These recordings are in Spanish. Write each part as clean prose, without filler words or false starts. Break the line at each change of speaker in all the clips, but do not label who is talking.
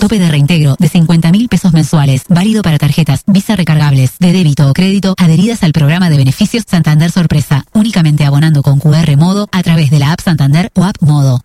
Tope de reintegro de 50.000 pesos mensuales. Válido para tarjetas Visa recargables, de débito o crédito, adheridas al programa de beneficios Santander Sorpresa. Únicamente abonando con QR Modo a través de la app Santander o app Modo.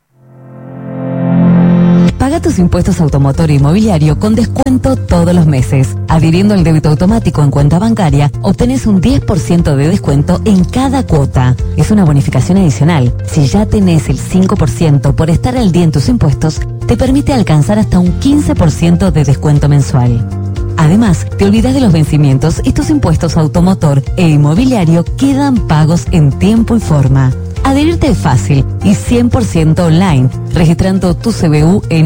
Paga tus impuestos automotor e inmobiliario con descuento todos los meses. Adhiriendo al débito automático en cuenta bancaria, obtenés un 10% de descuento en cada cuota. Es una bonificación adicional. Si ya tenés el 5% por estar al día en tus impuestos, te permite alcanzar hasta un 15% de descuento mensual. Además, te olvidas de los vencimientos y tus impuestos automotor e inmobiliario quedan pagos en tiempo y forma. Adherirte es fácil y 100% online, registrando tu CBU en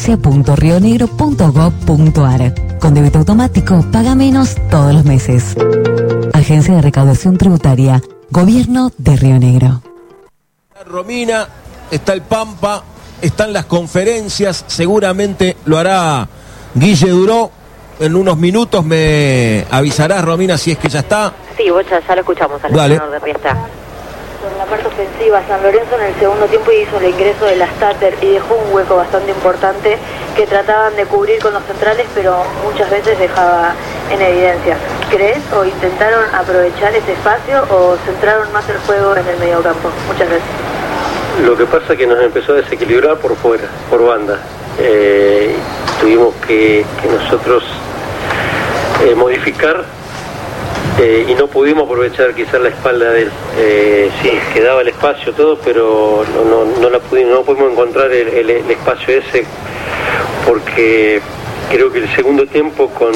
agencia.rionegro.gov.ar. Con débito automático, paga menos todos los meses. Agencia de Recaudación Tributaria, Gobierno de Río Negro.
Romina, está el Pampa, están las conferencias, seguramente lo hará Guille Duró. En unos minutos me avisarás, Romina, si es que ya está.
Sí, vos ya lo escuchamos al entrenador de Riestra.
En la parte ofensiva, San Lorenzo en el segundo tiempo hizo el ingreso de la Stater y dejó un hueco bastante importante que trataban de cubrir con los centrales, pero muchas veces dejaba en evidencia. ¿Crees o intentaron aprovechar ese espacio o centraron más el juego en el mediocampo? Muchas gracias.
Lo que pasa es que nos empezó a desequilibrar por fuera, por banda. Tuvimos que nosotros modificar y no pudimos aprovechar quizás la espalda de él. Sí, quedaba el espacio todo, pero no pudimos encontrar el espacio ese, porque creo que el segundo tiempo con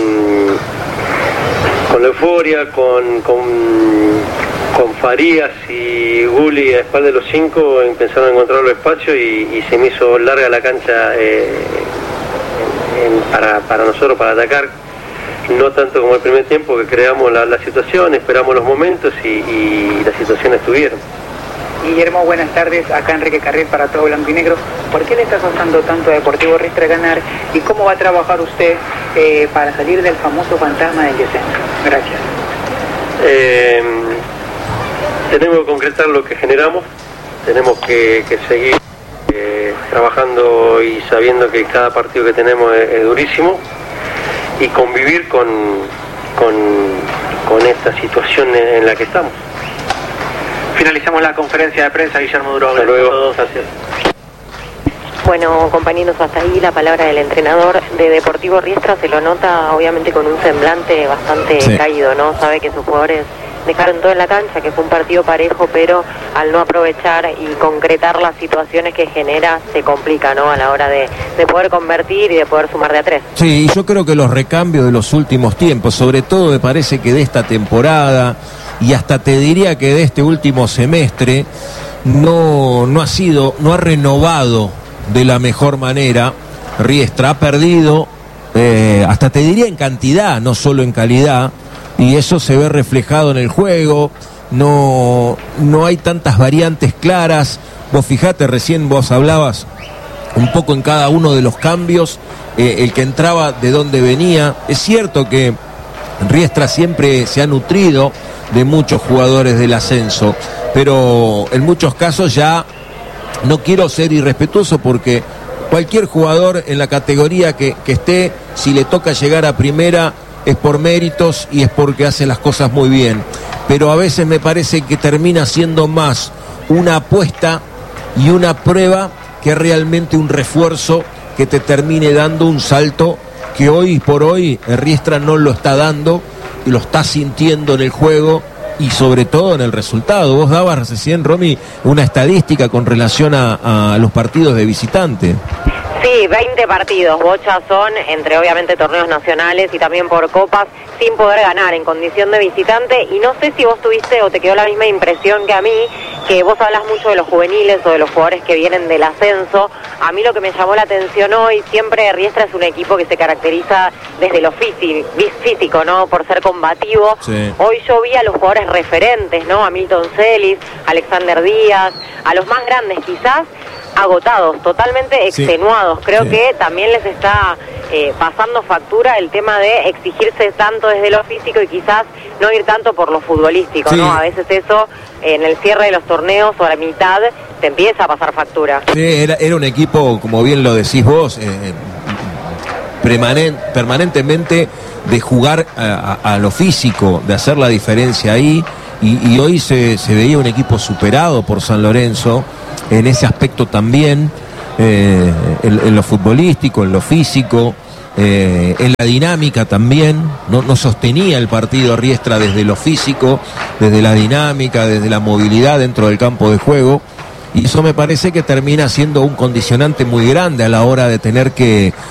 la euforia, con Farías y Gulli a espalda de los 5 empezaron a encontrar los espacios y se me hizo larga la cancha para nosotros, para atacar. No tanto como el primer tiempo, que creamos la situación, esperamos los momentos y las situaciones estuvieron.
Guillermo, buenas tardes. Acá Enrique Carril para todo Blanco y Negro. ¿Por qué le está costando tanto a Deportivo Riestra ganar y cómo va a trabajar usted para salir del famoso fantasma del descenso? Gracias.
Tenemos que concretar lo que generamos, tenemos que seguir trabajando y sabiendo que cada partido que tenemos es durísimo, y convivir con esta situación en la que estamos.
Finalizamos la conferencia de prensa, Guillermo Duró.
Hasta luego. Gracias.
Bueno, compañeros, hasta ahí la palabra del entrenador de Deportivo Riestra. Se lo nota obviamente con un semblante bastante caído, ¿no? Sabe que sus jugadores dejaron todo en la cancha, que fue un partido parejo, pero al no aprovechar y concretar las situaciones que genera, se complica, ¿no? A la hora de poder convertir y de poder sumar de a 3.
Sí, y yo creo que los recambios de los últimos tiempos, sobre todo me parece que de esta temporada, y hasta te diría que de este último semestre, no ha renovado de la mejor manera. Riestra ha perdido, hasta te diría en cantidad, no solo en calidad, y eso se ve reflejado en el juego. No hay tantas variantes claras. Vos fijate, recién vos hablabas un poco en cada uno de los cambios, el que entraba, de dónde venía. Es cierto que Riestra siempre se ha nutrido de muchos jugadores del ascenso, pero en muchos casos ya no quiero ser irrespetuoso, porque cualquier jugador en la categoría que esté, si le toca llegar a primera, es por méritos y es porque hace las cosas muy bien, pero a veces me parece que termina siendo más una apuesta y una prueba que realmente un refuerzo que te termine dando un salto que hoy por hoy Riestra no lo está dando y lo está sintiendo en el juego y sobre todo en el resultado. Vos dabas recién, Romy, una estadística con relación a los partidos de visitante.
Sí, 20 partidos, bocha son, entre obviamente torneos nacionales y también por copas, sin poder ganar en condición de visitante. Y no sé si vos tuviste o te quedó la misma impresión que a mí, que vos hablas mucho de los juveniles o de los jugadores que vienen del ascenso. A mí lo que me llamó la atención hoy, siempre Riestra es un equipo que se caracteriza desde lo físico, ¿no? Por ser combativo. Sí. Hoy yo vi a los jugadores referentes, ¿no? A Milton Celis, Alexander Díaz, a los más grandes quizás, agotados, totalmente extenuados. Creo que también les está pasando factura el tema de exigirse tanto desde lo físico y quizás no ir tanto por lo futbolístico, ¿no? A veces eso, en el cierre de los torneos o a la mitad, te empieza a pasar factura.
Sí, era un equipo, como bien lo decís vos, permanentemente de jugar a lo físico, de hacer la diferencia ahí, y hoy se veía un equipo superado por San Lorenzo en ese aspecto también, en lo futbolístico, en lo físico, en la dinámica también. No sostenía el partido Riestra desde lo físico, desde la dinámica, desde la movilidad dentro del campo de juego, y eso me parece que termina siendo un condicionante muy grande a la hora de tener que